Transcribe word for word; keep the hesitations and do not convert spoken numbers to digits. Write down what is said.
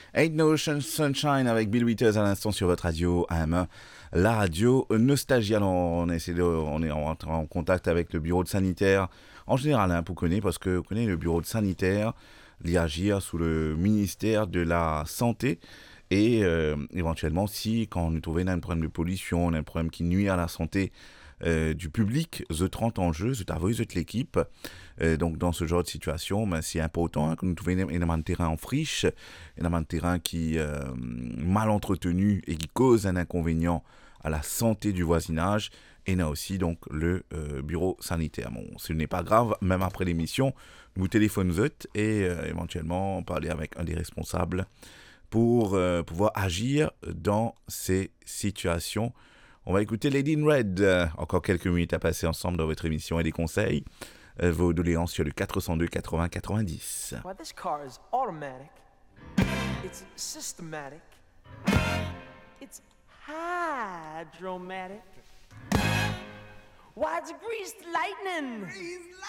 Ain't No Sunshine avec Bill Withers à l'instant sur votre radio A M un, la radio Nostalgie. Alors on, essaie de, on est en, en contact avec le bureau de sanitaire en général hein, pour connaître, parce que vous connaissez le bureau de sanitaire, il agit sous le ministère de la Santé. Et euh, éventuellement, si quand on trouve un problème de pollution, un problème qui nuit à la santé euh, du public, The trente en jeu, c'est à vous, c'est l'équipe. Euh, donc dans ce genre de situation, ben, c'est important hein, que nous trouvions un terrain en friche, un terrain qui est euh, mal entretenu et qui cause un inconvénient à la santé du voisinage. Et là aussi donc le euh, bureau sanitaire. Bon, ce n'est pas grave, même après l'émission, vous téléphonez et euh, éventuellement parler avec un des responsables pour euh, pouvoir agir dans ces situations. On va écouter Lady in Red. Euh, encore quelques minutes à passer ensemble dans votre émission et des conseils. Euh, vos doléances sur le quatre cent deux quatre-vingts quatre-vingt-dix. Well, this car is automatic. It's systematic. It's hydromatic. Why, it's greased lightning.